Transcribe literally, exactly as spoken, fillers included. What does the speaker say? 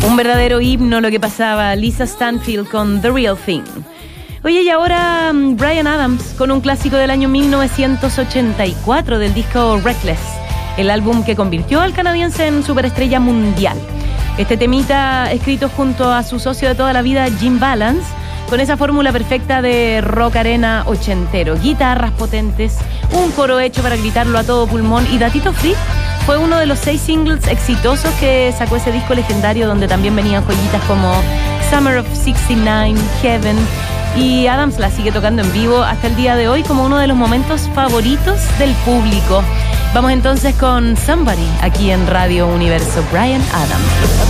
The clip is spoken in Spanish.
Un verdadero himno lo que pasaba Lisa Stanfield con The Real Thing. Oye, y ahora Bryan Adams con un clásico del año mil novecientos ochenta y cuatro del disco Reckless, el álbum que convirtió al canadiense en superestrella mundial. Este temita, escrito junto a su socio de toda la vida, Jim Vallance, con esa fórmula perfecta de rock arena ochentero, guitarras potentes, un coro hecho para gritarlo a todo pulmón, y datito free, fue uno de los seis singles exitosos que sacó ese disco legendario, donde también venían joyitas como Summer of sesenta y nueve, Heaven, y Adams la sigue tocando en vivo hasta el día de hoy como uno de los momentos favoritos del público. Vamos entonces con Somebody aquí en Radio Universo, Bryan Adams.